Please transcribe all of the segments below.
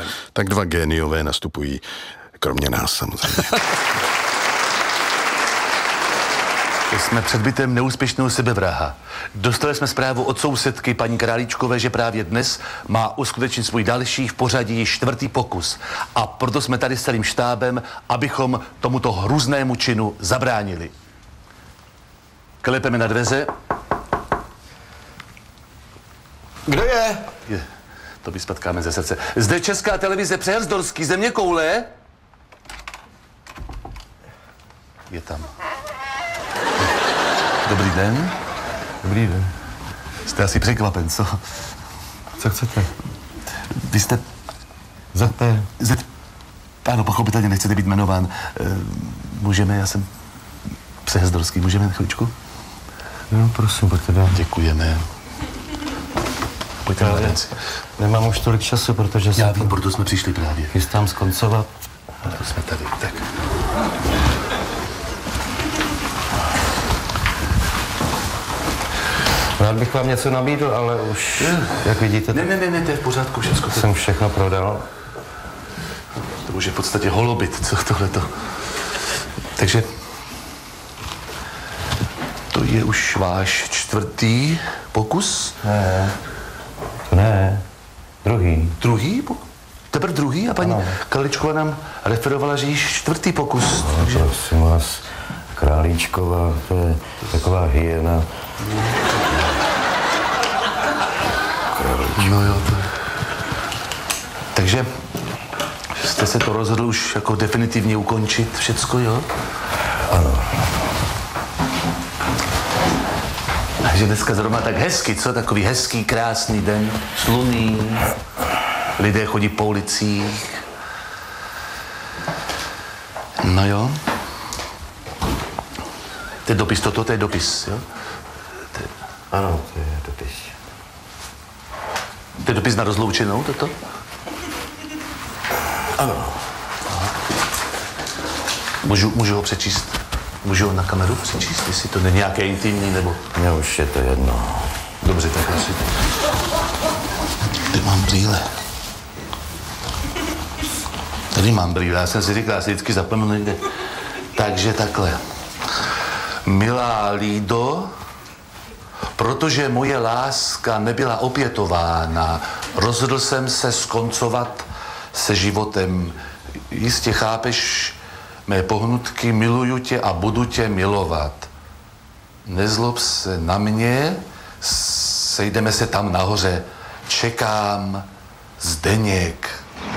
Tak dva géniové nastupují, kromě nás samozřejmě. Jsme před bytem neúspěšného sebevraha. Dostali jsme zprávu od sousedky paní Králíčkové, že právě dnes má uskutečnit svůj další v pořadí 4. pokus. A proto jsme tady s celým štábem, abychom tomuto hrůznému činu zabránili. Klepeme na dveře. Kdo je? To vyspatkáme ze srdce. Zde Česká televize Přehrzdorský, Zeměkoule. Je tam. Dobrý den. Dobrý den. Jste asi překvapen, co? Co chcete? Vy jste... Ano, pochopitelně nechcete být jmenován. Můžeme, já jsem Přehrzdorský, můžeme na chvíličku? No, prosím, pojďte dál. Děkujeme. Pojďte na věci. Nemám už tolik času, protože Já vím, proto jsme přišli právě. chystám skoncovat. Proto jsme tady, tak. Rád bych vám něco nabídl, ale už, jak vidíte, Ne, to je v pořádku všechno. jsem všechno prodal. To už je v podstatě holobit, co tohleto. Takže to je už váš 4. pokus? Ne, druhý. Druhý? Teprve druhý? A paní Králíčková nám referovala, že již 4. pokus. No, takže... Prosím vás, Králíčková, to je taková hyena. No jo, to... Takže jste se to rozhodl už jako definitivně ukončit všecko, jo? Ano. Takže dneska zrovna tak hezky, co? Takový hezký, krásný den, slunný, lidé chodí po ulicích. No jo. To je dopis, to je dopis, jo? Ano, to je dopis. To je dopis na rozloučenou, toto? Ano. Můžu ho přečíst? Můžu ho na kameru přečíst, jestli to není nějaké intimní, nebo... Mně už je to jedno. Dobře, tak asi. Tady mám brýle. Tady mám brýle, já jsem si říkal, já si vždycky zapomenu někde. Takže takhle. Milá Lído, protože moje láska nebyla opětována, rozhodl jsem se skoncovat se životem. Jistě chápeš mé pohnutky, miluju tě a budu tě milovat. Nezlob se na mě, sejdeme se tam nahoře. Čekám, Zdeněk.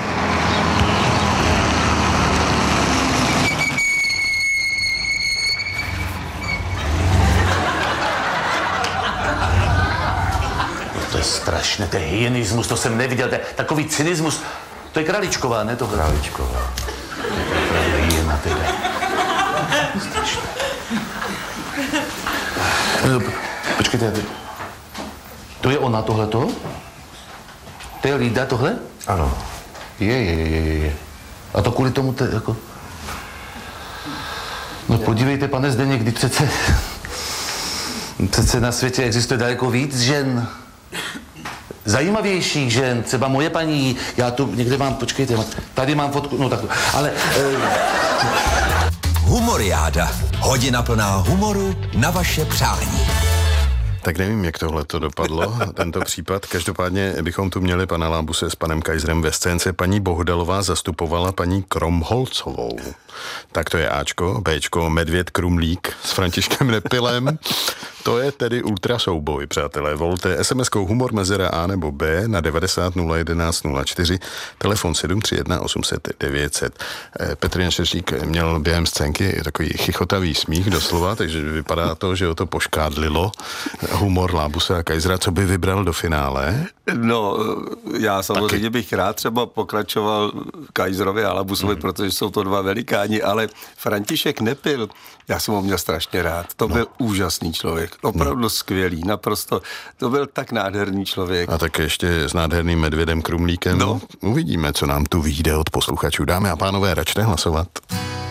To je strašné, to je hyenismus, to jsem neviděl, to je takový cynismus. To je Králíčková, ne? To Králíčková. Hyena teda. Strašné. Počkejte, to je ona tohleto? To je Lída tohle? Ano. Je. A to kvůli tomu jako... No podívejte, pane Zdeněk, kdy přece na světě existuje daleko víc žen. Zajímavějších žen, třeba moje paní, já tu někde mám, počkejte, tady mám fotku, no tak, ale... Humoriáda. Hodina plná humoru na vaše přání. Tak nevím, jak tohle to dopadlo, tento případ. Každopádně bychom tu měli pana Lábuse s panem Kajzrem ve scénce. Paní Bohdalová zastupovala paní Kromholcovou. Tak to je Ačko, Bčko, Medvěd Krumlík s Františkem Nepilem. To je tedy ultrasouboj, přátelé. Volte SMS-kou humor mezera A nebo B na 90 011 04, telefon 731 800 900. Petr Janšečník měl během scénky takový chichotavý smích doslova, takže vypadá to, že ho to poškádlilo. Humor Lábuse a Kajzra, co by vybral do finále? No, já samozřejmě bych rád třeba pokračoval Kajzrovi a Lábusovi, protože jsou to dva velikáni, ale František Nepil, já jsem ho měl strašně rád. To byl úžasný člověk, opravdu skvělý, naprosto. To byl tak nádherný člověk. A tak ještě s nádherným Medvědem Krumlíkem. No. Uvidíme, co nám tu vyjde od posluchačů. Dámy a pánové, račte hlasovat.